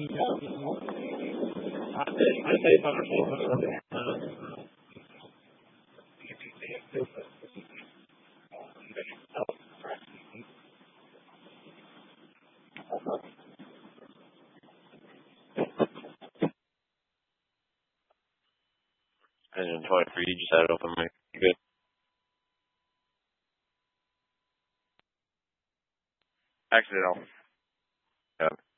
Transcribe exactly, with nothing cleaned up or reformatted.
Engine twenty-three, you just had it open, Mike. Good. Accidental. Yeah.